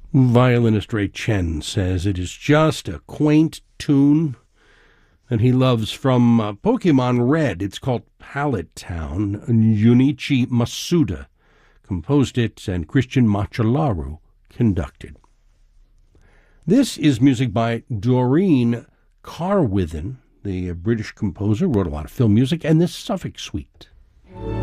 Violinist Ray Chen says it is just a quaint tune that he loves from Pokemon Red. It's called Pallet Town. Junichi Masuda composed it, and Christian Machalaru conducted. This is music by Doreen Carwithen, the British composer, wrote a lot of film music, and this Suffolk Suite.